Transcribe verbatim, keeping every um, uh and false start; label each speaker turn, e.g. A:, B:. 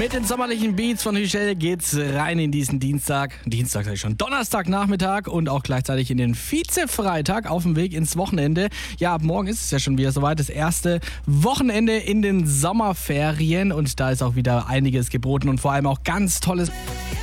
A: Mit den sommerlichen Beats von Hüschel geht's rein in diesen Dienstag. Dienstag sag ich schon. Donnerstagnachmittag und auch gleichzeitig in den Vize-Freitag auf dem Weg ins Wochenende. Ja, ab morgen ist es ja schon wieder soweit. Das erste Wochenende in den Sommerferien. Und da ist auch wieder einiges geboten und vor allem auch ganz tolles